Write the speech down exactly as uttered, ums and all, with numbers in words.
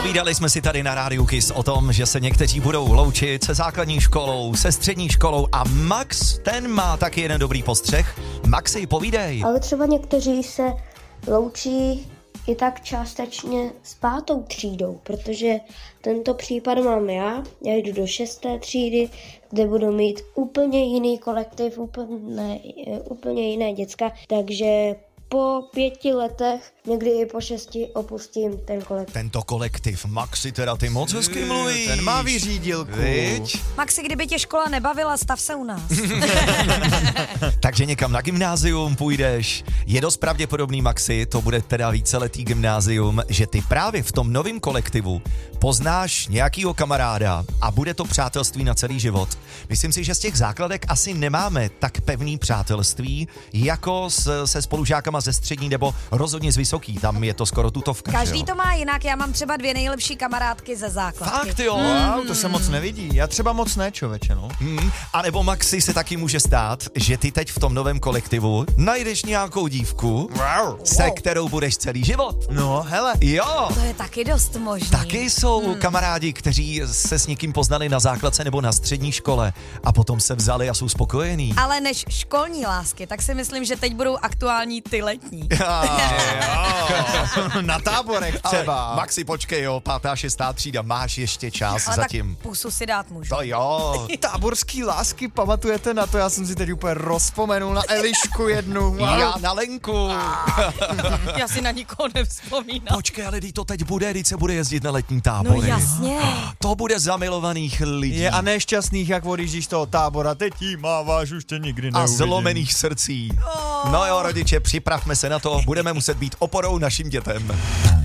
Povídali jsme si tady na Rádiu Kiss o tom, že se někteří budou loučit se základní školou, se střední školou a Max, ten má taky jeden dobrý postřeh. Maxi, povídej. Ale třeba někteří se loučí i tak částečně s pátou třídou, protože tento případ mám já. Já jdu do šesté třídy, kde budu mít úplně jiný kolektiv, úplně, úplně jiné děcka, takže po pěti letech, někdy i po šesti, opustím ten kolektiv. Tento kolektiv, Maxi, teda ty moc hezky mluvíš. Ten má vyřídilku. Viď? Maxi, kdyby tě škola nebavila, stav se u nás. Takže někam na gymnázium půjdeš. Je dost pravděpodobný, Maxi, to bude teda víceletý gymnázium, že ty právě v tom novém kolektivu poznáš nějakýho kamaráda a bude to přátelství na celý život. Myslím si, že z těch základek asi nemáme tak pevný přátelství, jako s, se spolužákama ze střední nebo rozhodně z vysoký. Tam je to skoro tutovka. Každý jo? to má jinak, já mám třeba dvě nejlepší kamarádky ze základky. Fakt jo? Wow, to se moc nevidí. Já třeba moc ne, člověče, no. Hmm. A nebo Maxi, se taky může stát, že ty teď v tom novém kolektivu najdeš nějakou dívku, Wow. se kterou budeš celý život. No, hele. Jo. To je taky dost možný. Taky jsou hmm. kamarádi, kteří se s někým poznali na základce nebo na střední škole a potom se vzali a jsou spokojení. Ale než školní lásky, tak si myslím, že teď budou aktuální ty letní. Na táborech třeba. Ale Maxi, počkej, jo, pátá, šestá třída, máš ještě čas Ale zatím. tak pusu si dát můžu. To jo. Táborský lásky, pamatujete na to? Já jsem si teď úplně rozpomenul na Elišku jednu. Wow. Já na Lenku. Já si na nikoho nevzpomínám. Počkej, ale to teď bude, teď se bude jezdit na letní tábory. No jasně. To bude zamilovaných lidí. Je a nešťastných, jak odjíždíš z toho tábora, teď jí máváš, už tě nikdy A neuvidím. zlomených srdcí. No jo, rodiče, připravme se na to, budeme muset být oporou našim dětem.